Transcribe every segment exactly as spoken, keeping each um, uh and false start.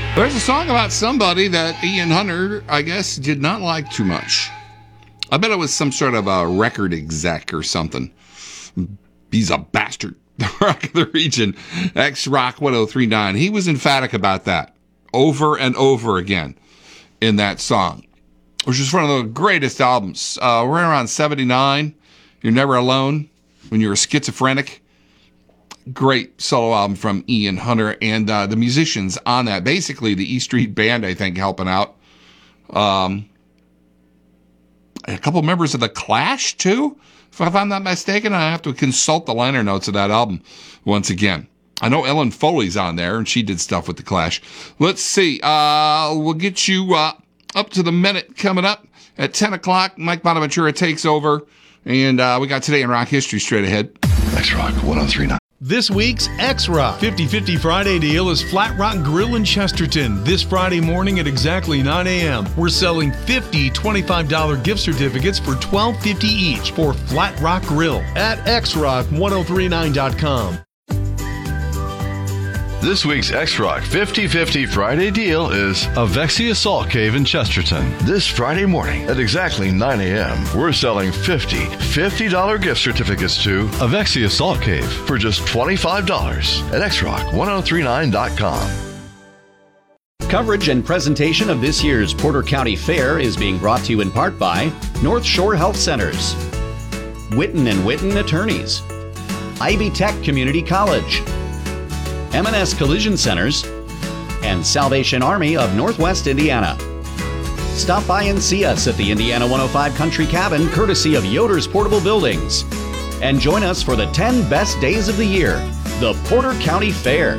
There's a song about somebody that Ian Hunter, I guess, did not like too much. I bet it was some sort of a record exec or something. He's a bastard. The Rock of the Region, X-Rock one oh three point nine. He was emphatic about that over and over again in that song, which is one of the greatest albums. Uh, we're around seventy-nine. You're Never Alone when you're a schizophrenic. Great solo album from Ian Hunter, and uh, the musicians on that, basically the E Street Band, I think, helping out. Um, a couple members of The Clash, too, if I'm not mistaken. I have to consult the liner notes of that album once again. I know Ellen Foley's on there, and she did stuff with The Clash. Let's see. Uh, we'll get you uh, up to the minute coming up at ten o'clock. Mike Bonaventura takes over, and uh, we got Today in Rock History straight ahead. X-Rock one oh three point nine. This week's X-Rock fifty fifty Friday deal is Flat Rock Grill in Chesterton. This Friday morning at exactly nine a.m. We're selling fifty twenty-five dollars gift certificates for twelve fifty each for Flat Rock Grill at x rock ten thirty-nine dot com. This week's X-Rock fifty fifty Friday deal is Avexia Salt Cave in Chesterton. This Friday morning at exactly nine a.m. we're selling fifty fifty dollars gift certificates to Avexia Salt Cave for just twenty-five dollars at x rock ten thirty-nine dot com. Coverage and presentation of this year's Porter County Fair is being brought to you in part by North Shore Health Centers, Witten and Witten Attorneys, Ivy Tech Community College, M and S Collision Centers, and Salvation Army of Northwest Indiana. Stop by and see us at the Indiana one oh five Country Cabin, courtesy of Yoder's Portable Buildings. And join us for the ten best days of the year, the Porter County Fair.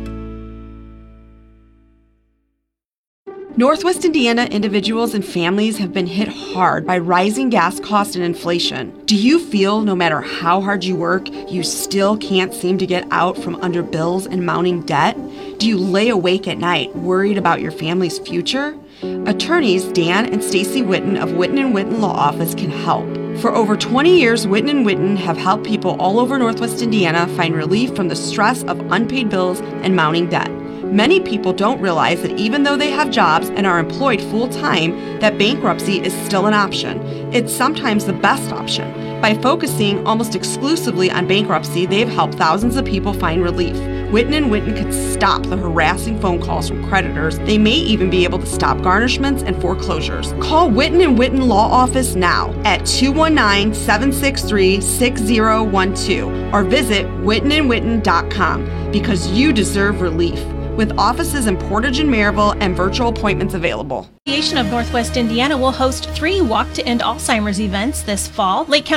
Northwest Indiana individuals and families have been hit hard by rising gas costs and inflation. Do you feel no matter how hard you work, you still can't seem to get out from under bills and mounting debt? Do you lay awake at night worried about your family's future? Attorneys Dan and Stacy Witten of Witten and Witten Law Office can help. For over twenty years, Witten and Witten have helped people all over Northwest Indiana find relief from the stress of unpaid bills and mounting debt. Many people don't realize that even though they have jobs and are employed full-time, that bankruptcy is still an option. It's sometimes the best option. By focusing almost exclusively on bankruptcy, they've helped thousands of people find relief. Witten and Witten could stop the harassing phone calls from creditors. They may even be able to stop garnishments and foreclosures. Call Witten and Witten Law Office now at two one nine, seven six three, six zero one two or visit witten and witten dot com because you deserve relief. With offices in Portage and Maryville and virtual appointments available. The Association of Northwest Indiana will host three Walk to End Alzheimer's events this fall. Lake County